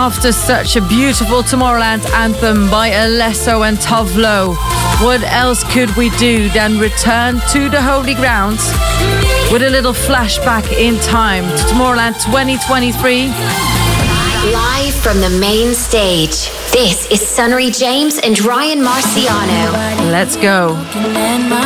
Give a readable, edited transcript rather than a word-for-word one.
After such a beautiful Tomorrowland anthem by Alesso and Tovlo, what else could we do than return to the holy grounds with a little flashback in time to Tomorrowland 2023? Live from the main stage, this is Sunnery James and Ryan Marciano. Let's go.